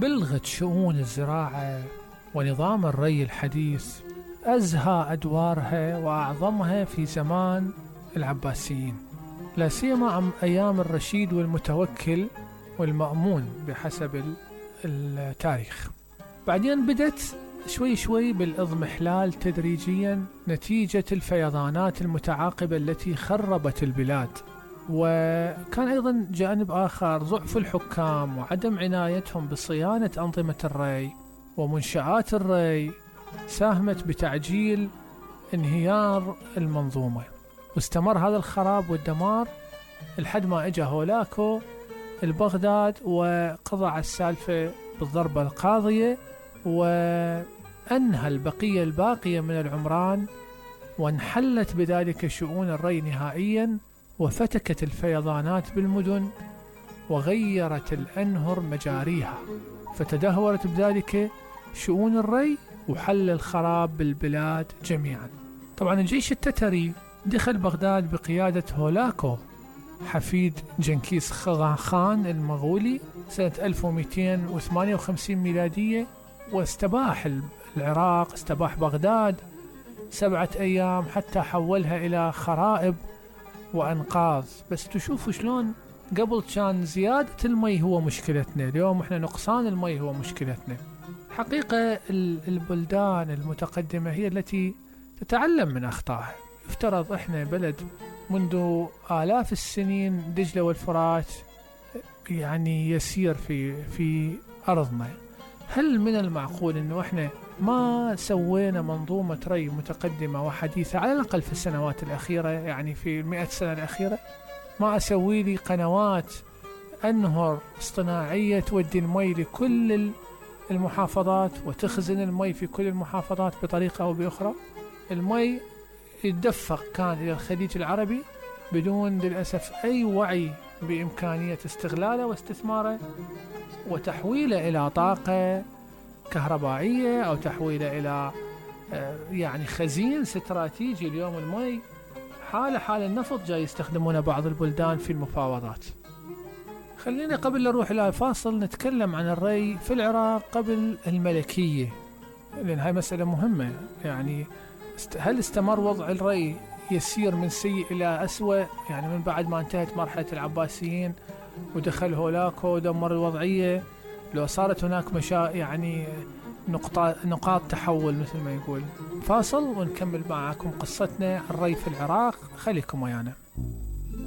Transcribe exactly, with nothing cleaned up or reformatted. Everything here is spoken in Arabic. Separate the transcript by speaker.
Speaker 1: بلغت شؤون الزراعة ونظام الري الحديث أزهى أدوارها وأعظمها في زمان العباسيين، لا سيما أيام الرشيد والمتوكل والمأمون بحسب التاريخ. بعدين بدت شوي شوي بالإضمحلال تدريجيا نتيجة الفيضانات المتعاقبة التي خربت البلاد. وكان أيضا جانب آخر ضعف الحكام وعدم عنايتهم بصيانة أنظمة الري ومنشآت الري ساهمت بتعجيل انهيار المنظومة، واستمر هذا الخراب والدمار لحد ما اجى هولاكو البغداد وقضى على السالفة بالضربة القاضية وأنهى البقية الباقية من العمران، وانحلت بذلك شؤون الري نهائيا، وفتكت الفيضانات بالمدن وغيرت الأنهر مجاريها، فتدهورت بذلك شؤون الري وحل الخراب بالبلاد جميعا. طبعا الجيش التتري دخل بغداد بقيادة هولاكو حفيد جنكيز خان المغولي سنة ألف ومئتين وثمانية وخمسين ميلادية، واستباح العراق، استباح بغداد سبعة أيام حتى حولها إلى خرائب وأنقاض. بس تشوفوا شلون قبل كان زيادة المي هو مشكلتنا، اليوم احنا نقصان المي هو مشكلتنا. حقيقة البلدان المتقدمة هي التي تتعلم من أخطائها. يفترض احنا بلد منذ آلاف السنين دجلة والفرات يعني يسير في في أرضنا، هل من المعقول انه احنا ما سوينا منظومة ري متقدمة وحديثة على الأقل في السنوات الأخيرة، يعني في المئة سنة الأخيرة؟ ما أسوي لي قنوات أنهر اصطناعية تودي المي لكل المحافظات وتخزن المي في كل المحافظات بطريقة أو بأخرى؟ المي يتدفق كان إلى الخليج العربي بدون للأسف أي وعي بإمكانية استغلاله واستثماره وتحويله إلى طاقة كهربائية أو تحويله إلى يعني خزين استراتيجي. اليوم المي حال حال النفط جاي يستخدمونه بعض البلدان في المفاوضات. خلينا قبل نروح إلى الفاصل نتكلم عن الري في العراق قبل الملكية، لأن هاي مسألة مهمة. يعني هل استمر وضع الري يسير من سيء إلى أسوأ يعني من بعد ما انتهت مرحلة العباسيين ودخل هولاكو ودمر الوضعية، لو صارت هناك مشا يعني نقطة نقاط تحول مثل ما يقول؟ فاصل ونكمل معكم قصتنا الري في العراق، خليكم ويانا.